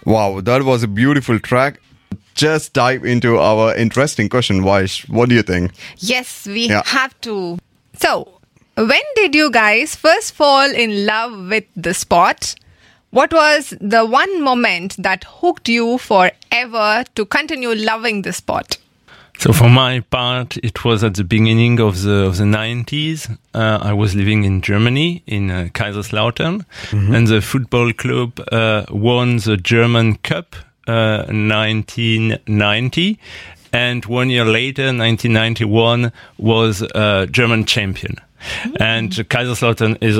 Wow, that was a beautiful track. Just dive into our interesting question, Vaish. What do you think? Yes, we have to. So, when did you guys first fall in love with the sport? What was the one moment that hooked you forever to continue loving the sport? So for my part, it was at the beginning of the 90s. I was living in Germany, in Kaiserslautern, and the football club won the German Cup 1990. And 1 year later, 1991, was German champion. And Kaiserslautern is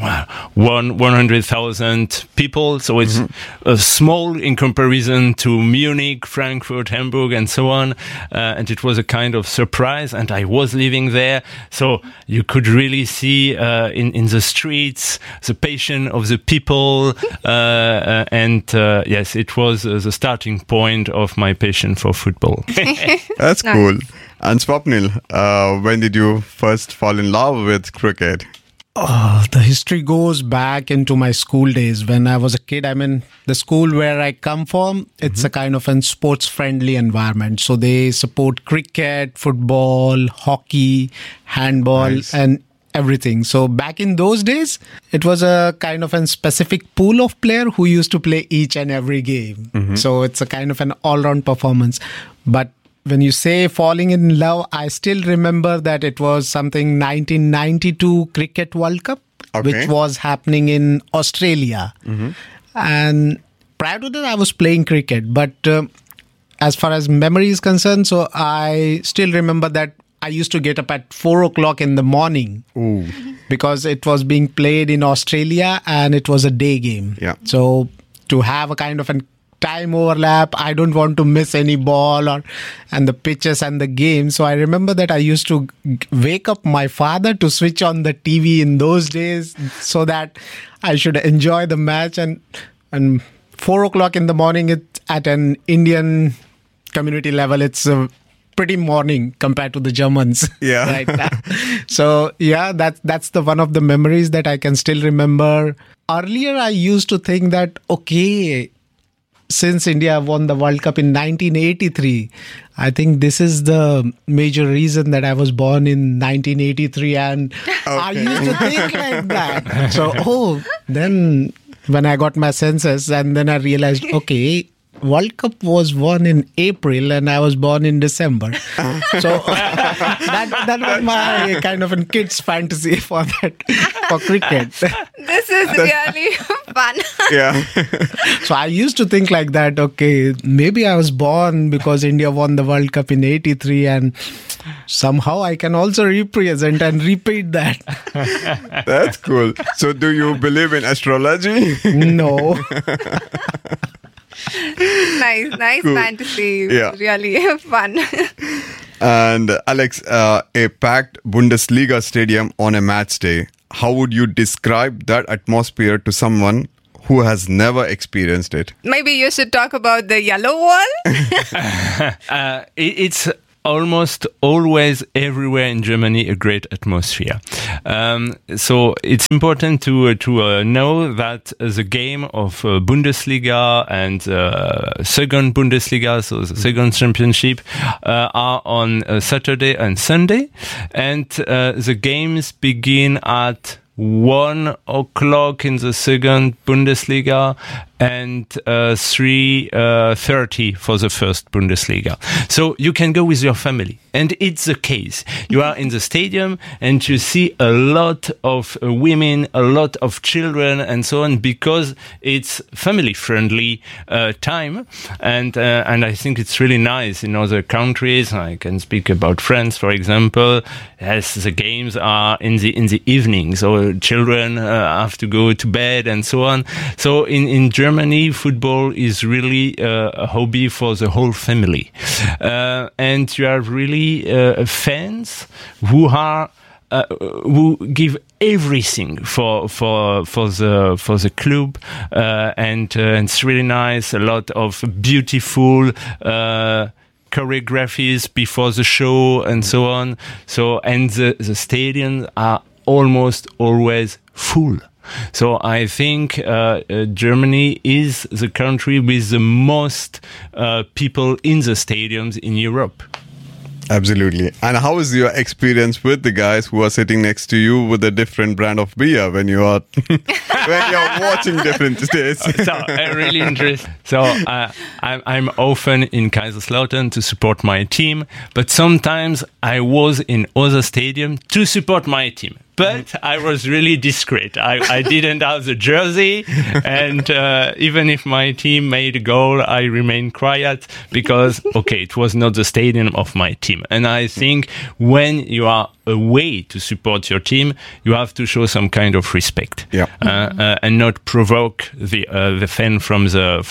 100,000 people, so it's small in comparison to Munich, Frankfurt, Hamburg, and so on. And it was a kind of surprise, and I was living there, so you could really see in the streets the passion of the people, and yes, it was the starting point of my passion for football. That's cool. And Swapnil, when did you first fall in love with cricket? The history goes back into my school days when I was a kid. I mean, the school where I come from, it's a kind of a sports-friendly environment. So they support cricket, football, hockey, handball, and everything. So back in those days, it was a kind of a specific pool of player who used to play each and every game. So it's a kind of an all-round performance. But when you say falling in love, I still remember that it was something 1992 Cricket World Cup, which was happening in Australia. And prior to that, I was playing cricket. But as far as memory is concerned, so I still remember that I used to get up at 4 o'clock in the morning because it was being played in Australia and it was a day game. So to have a kind of a time overlap, I don't want to miss any ball and the pitches and the game. So I remember that I used to wake up my father to switch on the TV in those days so that I should enjoy the match. And 4 o'clock in the morning, at an Indian community level, it's pretty morning compared to the Germans. Right now. So that's the one of the memories that I can still remember. Earlier, I used to think that, since India won the World Cup in 1983, I think this is the major reason that I was born in 1983. And I used to think like that. So, then when I got my senses, and then I realized, World Cup was won in April and I was born in December. So that was my kind of a kid's fantasy for cricket. This is really fun. So I used to think like that, maybe I was born because India won the World Cup in 83 and somehow I can also represent and repeat that. That's cool. So do you believe in astrology? No. Nice cool. Fantasy. Really fun. And Alex, a packed Bundesliga stadium on a match day. How would you describe that atmosphere to someone who has never experienced it? Maybe you should talk about the yellow wall. It's almost always everywhere in Germany a great atmosphere. So it's important to know that the game of Bundesliga and second Bundesliga, so the second championship, are on Saturday and Sunday, and the games begin at 1 o'clock in the second Bundesliga and 3:30 for the first Bundesliga. So you can go with your family. And it's the case. You are in the stadium and you see a lot of women, a lot of children and so on, because it's family-friendly time. And I think it's really nice in other countries. I can speak about France, for example. Yes, the games are in the evening, so children have to go to bed and so on. So in Germany, football is really a hobby for the whole family. And you have really fans who are who give everything for the club, and it's really nice. A lot of beautiful choreographies before the show and so on. So and the stadiums are almost always full. So I think Germany is the country with the most people in the stadiums in Europe. Absolutely. And how is your experience with the guys who are sitting next to you with a different brand of beer when you are when you're watching different states? So really interesting. So I'm often in Kaiserslautern to support my team, but sometimes I was in other stadium to support my team. But I was really discreet. I didn't have the jersey, and even if my team made a goal, I remained quiet because, okay, it was not the stadium of my team. And I think when you are away to support your team, you have to show some kind of respect, and not provoke the fan from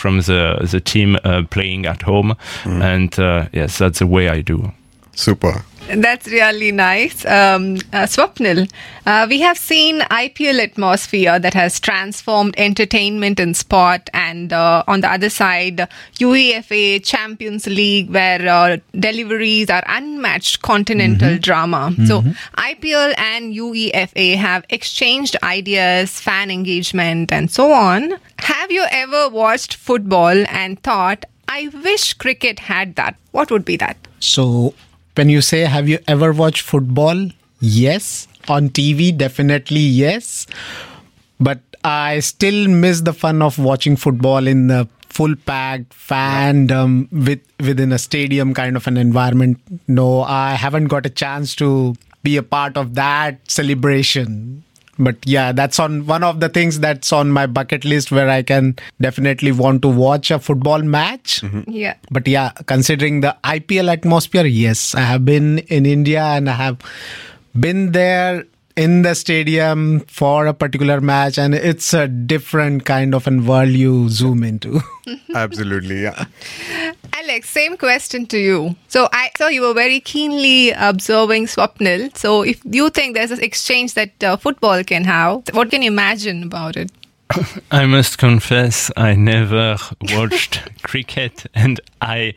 the team playing at home. And yes, that's the way I do. Super. That's really nice. Swapnil, we have seen IPL atmosphere that has transformed entertainment and sport, and on the other side, UEFA Champions League, where deliveries are unmatched continental drama. So IPL and UEFA have exchanged ideas, fan engagement, and so on. Have you ever watched football and thought, I wish cricket had that? What would be that? So, when you say, have you ever watched football? Yes. On TV, definitely yes. But I still miss the fun of watching football in the full packed fandom within a stadium kind of an environment. No, I haven't got a chance to be a part of that celebration. But yeah, that's on one of the things that's on my bucket list where I can definitely want to watch a football match. Yeah. But yeah, considering the IPL atmosphere, yes, I have been in India and I have been there in the stadium for a particular match, and it's a different kind of a world you zoom into. Absolutely, yeah. Alex, same question to you. So I saw you were very keenly observing Swapnil. So if you think there's this exchange that football can have, what can you imagine about it? I must confess, I never watched cricket, and I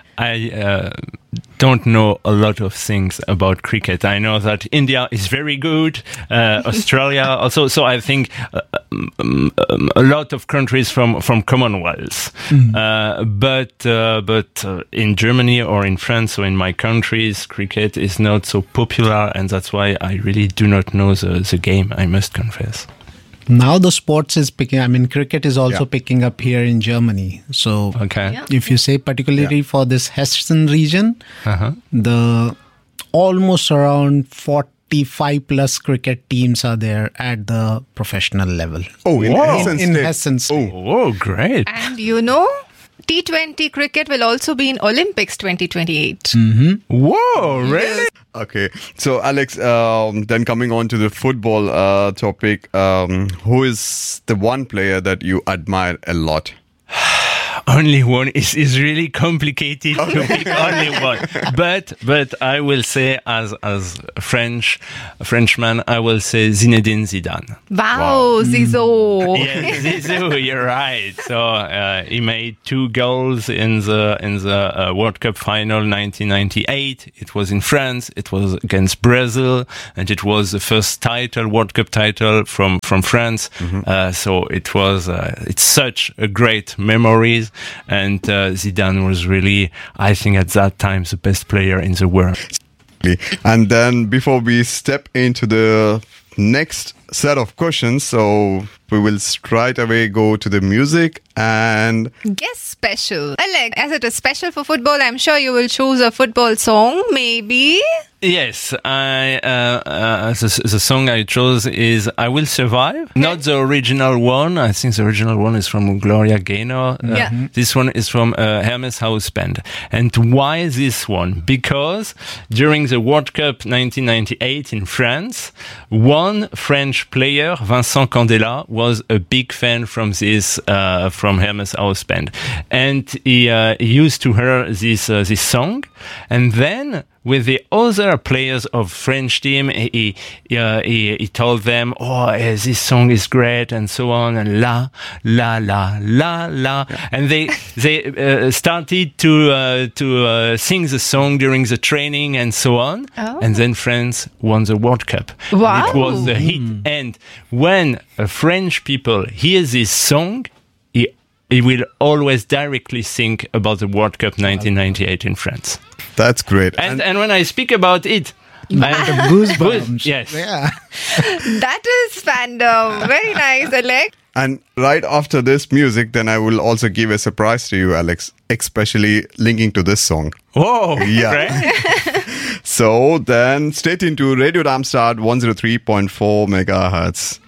don't know a lot of things about cricket. I know that India is very good, Australia also. So I think a lot of countries from Commonwealth. But in Germany or in France or in my countries, cricket is not so popular, and that's why I really do not know the game, I must confess. Now the sports is picking, I mean, cricket is also picking up here in Germany. So if you say particularly for this Hessen region, the almost around 45 plus cricket teams are there at the professional level. Oh, in Hessen State. Oh, great. And you know, T20 cricket will also be in Olympics 2028. Whoa, really? Okay, so Alex, then coming on to the football topic, who is the one player that you admire a lot? Only one is really complicated to pick only one. But I will say as Frenchman, I will say Zinedine Zidane. Wow. Zizou. Yes, Zizou, you're right. So he made 2 goals in the World Cup final 1998. It was in France. It was against Brazil, and it was the first World Cup title from France. So it was it's such a great memories. And Zidane was really, I think at that time, the best player in the world. And then before we step into the next set of questions, so we will straight away go to the music and guest special. Alex, as it is special for football, I'm sure you will choose a football song, maybe. Yes, the song I chose is "I Will Survive." Not the original one. I think the original one is from Gloria Gaynor. This one is from Hermes House Band. And why this one? Because during the World Cup 1998 in France, one French player, Vincent Candela, was a big fan from this from Hermes House Band, and he used to hear this song, and then with the other players of French team. He told them, this song is great, and so on, and la la la la la, and they started to sing the song during the training and so on, and then France won the World Cup. Wow. It was a hit, and when French people hear this song, he will always directly think about the World Cup 1998 in France. That's great. And when I speak about it, I have goosebumps. Yes. Yeah. That is fandom. Very nice, Alex. And right after this music, then I will also give a surprise to you, Alex, especially linking to this song. Whoa! Yeah. Right? So then stay tuned to Radio Darmstadt 103.4 megahertz.